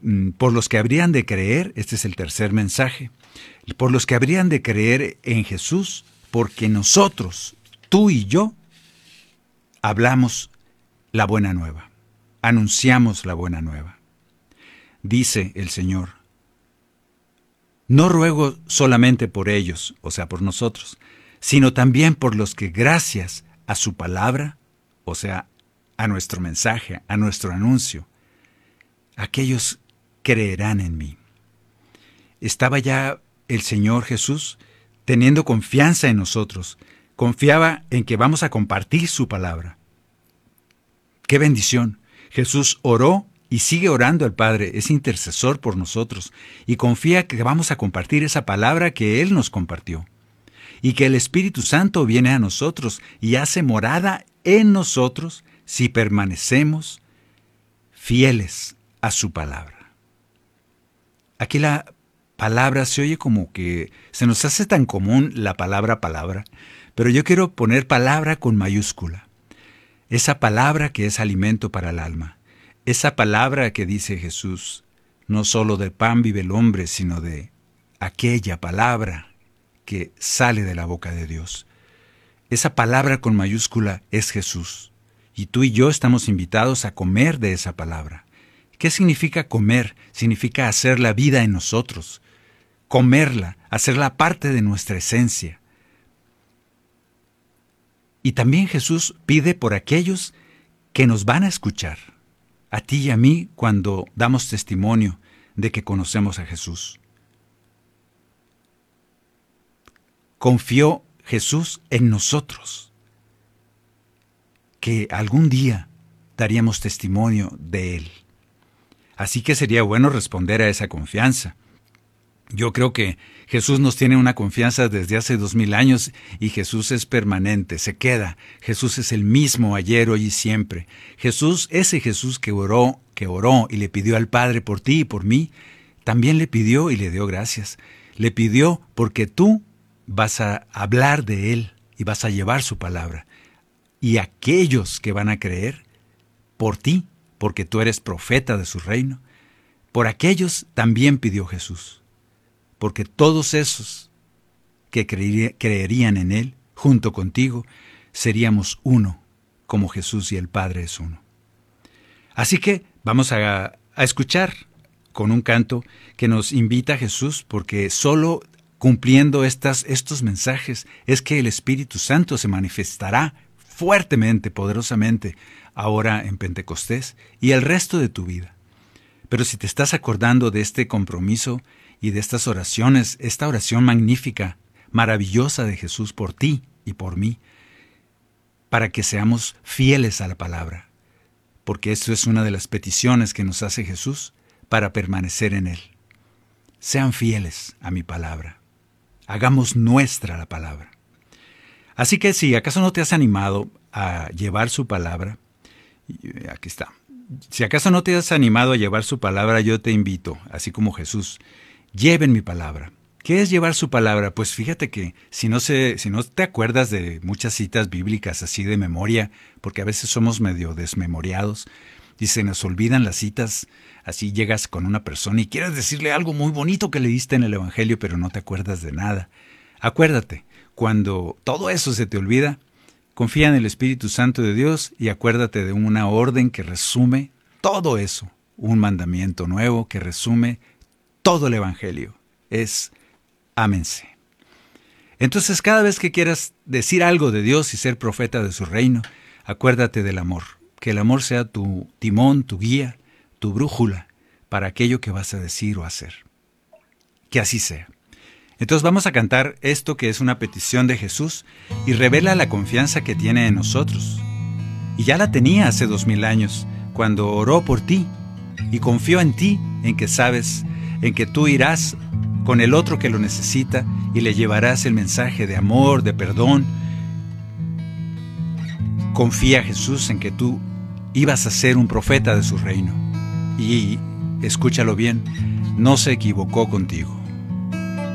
por los que habrían de creer, este es el tercer mensaje, por los que habrían de creer en Jesús, porque nosotros, tú y yo, hablamos la buena nueva, anunciamos la buena nueva. Dice el Señor, no ruego solamente por ellos, o sea, por nosotros, sino también por los que gracias a su palabra, o sea, a nuestro mensaje, a nuestro anuncio, aquellos creerán en mí. Estaba ya el Señor Jesús teniendo confianza en nosotros, confiaba en que vamos a compartir su palabra. ¡Qué bendición! Jesús oró y sigue orando al Padre, es intercesor por nosotros, y confía que vamos a compartir esa palabra que Él nos compartió, y que el Espíritu Santo viene a nosotros y hace morada en nosotros si permanecemos fieles a su palabra. Aquí la palabra se oye como que se nos hace tan común la palabra, pero yo quiero poner palabra con mayúscula. Esa palabra que es alimento para el alma. Esa palabra que dice Jesús, no solo de pan vive el hombre, sino de aquella palabra que sale de la boca de Dios. Esa palabra con mayúscula es Jesús. Y tú y yo estamos invitados a comer de esa palabra. ¿Qué significa comer? Significa hacer la vida en nosotros. Comerla, hacerla parte de nuestra esencia. Y también Jesús pide por aquellos que nos van a escuchar, a ti y a mí, cuando damos testimonio de que conocemos a Jesús. Confió Jesús en nosotros, que algún día daríamos testimonio de Él. Así que sería bueno responder a esa confianza. Yo creo que Jesús nos tiene una confianza desde hace 2000 años y Jesús es permanente, se queda. Jesús es el mismo ayer, hoy y siempre. Jesús, ese Jesús que oró y le pidió al Padre por ti y por mí, también le pidió y le dio gracias. Le pidió porque tú vas a hablar de Él y vas a llevar su palabra. Y aquellos que van a creer por ti, porque tú eres profeta de su reino, por aquellos también pidió Jesús. Porque todos esos que creerían en Él, junto contigo, seríamos uno, como Jesús y el Padre es uno. Así que vamos a escuchar con un canto que nos invita a Jesús, porque solo cumpliendo estos mensajes es que el Espíritu Santo se manifestará fuertemente, poderosamente, ahora en Pentecostés y el resto de tu vida. Pero si te estás acordando de este compromiso y de estas oraciones, esta oración magnífica, maravillosa de Jesús por ti y por mí, para que seamos fieles a la palabra, porque esto es una de las peticiones que nos hace Jesús para permanecer en Él. Sean fieles a mi palabra, hagamos nuestra la palabra. Así que si acaso no te has animado a llevar su palabra, aquí está. Si acaso no te has animado a llevar su palabra, yo te invito, así como Jesús, lleven mi palabra. ¿Qué es llevar su palabra? Pues fíjate que si no te acuerdas de muchas citas bíblicas así de memoria, porque a veces somos medio desmemoriados y se nos olvidan las citas, así llegas con una persona y quieres decirle algo muy bonito que leíste en el Evangelio, pero no te acuerdas de nada. Acuérdate, cuando todo eso se te olvida, confía en el Espíritu Santo de Dios y acuérdate de una orden que resume todo eso, un mandamiento nuevo que resume todo el Evangelio. Es ámense. Entonces, cada vez que quieras decir algo de Dios y ser profeta de su reino, acuérdate del amor. Que el amor sea tu timón, tu guía, tu brújula para aquello que vas a decir o hacer. Que así sea. Entonces vamos a cantar esto que es una petición de Jesús y revela la confianza que tiene en nosotros. Y ya la tenía hace 2000 años, cuando oró por ti y confió en ti, en que sabes, en que tú irás con el otro que lo necesita y le llevarás el mensaje de amor, de perdón. Confía, Jesús, en que tú ibas a ser un profeta de su reino. Y, escúchalo bien, no se equivocó contigo.